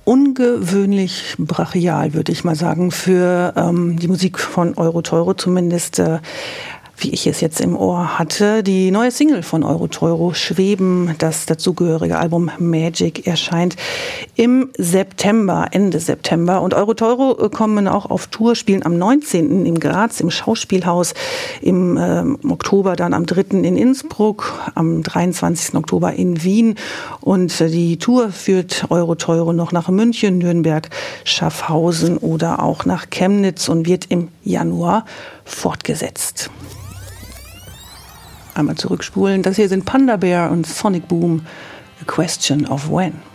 ungewöhnlich brachial, würde ich mal sagen, für die Musik von Euro-Teuro, zumindest wie ich es jetzt im Ohr hatte. Die neue Single von Euro-Teuro, Schweben, das dazugehörige Album Magic, erscheint im September, Ende September. Und Euro-Teuro kommen auch auf Tour, spielen am 19. in Graz im Schauspielhaus, im Oktober dann am 3. in Innsbruck, am 23. Oktober in Wien. Und die Tour führt Euro-Teuro noch nach München, Nürnberg, Schaffhausen oder auch nach Chemnitz und wird im Januar fortgesetzt. Einmal zurückspulen. Das hier sind Panda Bear und Sonic Boom, A Question of When.